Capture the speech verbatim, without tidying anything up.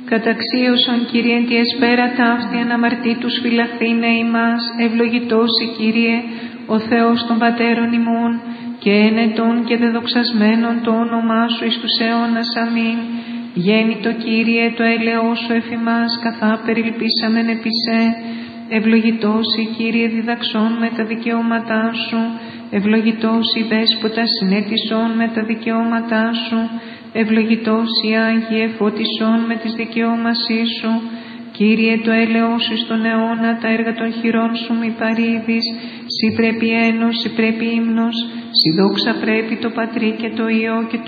Καταξίωσον, Κύριε, τη εσπέρα ταύτη αναμαρτήτους φυλαχθήνε ημάς, ευλογητός η Κύριε, ο Θεός των πατέρων ημών, και ενετών και δεδοξασμένων το όνομά Σου εις τους αιώνας. Αμήν. Γέννητο, Κύριε, το έλεος Σου εφ' ημάς, καθά περιλπίσαμεν επί σε. Ευλογητός η Κύριε, διδαξών με τα δικαιώματά Σου. Ευλογητός η Δέσποτα, συνέτησον με τα δικαιώματά Σου. Ευλογητός η Άγιε, φώτισον με τις δικαιώμασή Σου. Κύριε, το έλεος Σου στον αιώνα, τα έργα των χειρών Σου μη παρήδεις. Συ πρέπει ένος, συ πρέπει ύμνος, συ δόξα πρέπει το Πατρί και το Υιό και το